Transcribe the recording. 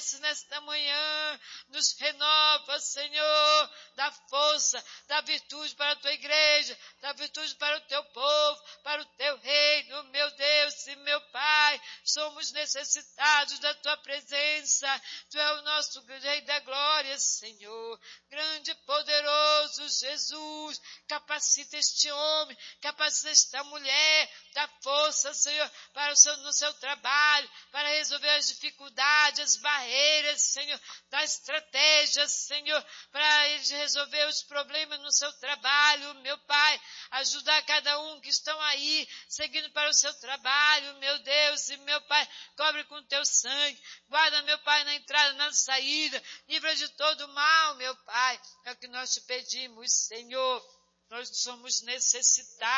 fortalece nesta manhã, nos renova, Senhor, dá força, dá virtude para a tua igreja, dá virtude para o teu povo, para o teu reino, meu Deus e meu Pai. Somos necessitados da tua presença. Tu é o nosso Rei da glória, Senhor. Grande e poderoso Jesus, capacita este homem, capacita esta mulher, dá força, Senhor, no seu trabalho, para resolver as dificuldades, as barreiras, Senhor, dá estratégias, Senhor, para eles resolver os problemas no seu trabalho, meu Pai. Ajudar cada um que estão aí, seguindo para o seu trabalho, meu Deus e meu Pai. Cobre com teu sangue, guarda, meu Pai, na entrada, na saída, livra de todo mal, meu Pai. É o que nós te pedimos, Senhor. Nós somos necessitados.